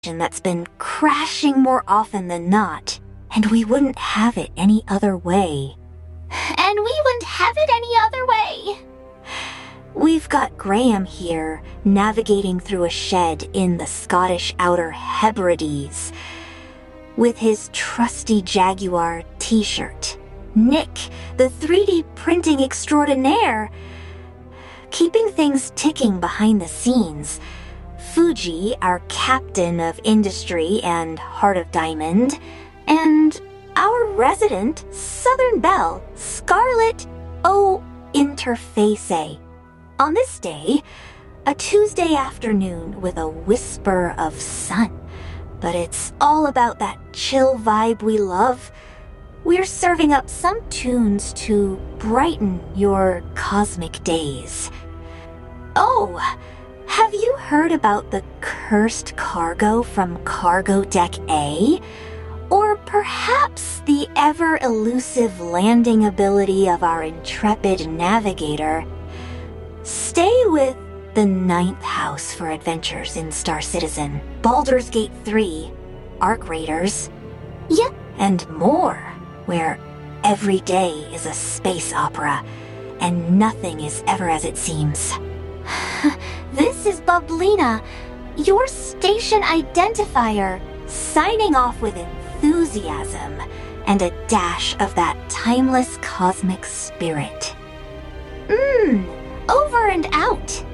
that's been crashing more often than not, and we wouldn't have it any other way. And we wouldn't have it any other way. We've got Graham here, navigating through a shed in the Scottish Outer Hebrides, with his trusty Jaguar t-shirt. Nick, the 3D printing extraordinaire, keeping things ticking behind the scenes. Fuji, our captain of industry and Heart of Diamond, and our resident Southern Belle, Scarlet Interface. On this day, a Tuesday afternoon with a whisper of sun, but it's all about that chill vibe we love. We're serving up some tunes to brighten your cosmic days. Oh, have you heard about the cursed cargo from Cargo Deck A? Or perhaps the ever-elusive landing ability of our intrepid navigator? Stay with the 9th house for adventures in Star Citizen, Baldur's Gate 3, Arc Raiders, Yep, and more, where every day is a space opera, and nothing is ever as it seems. this is Bublina, your station identifier, Signing off with enthusiasm and a dash of that timeless cosmic spirit. over and out.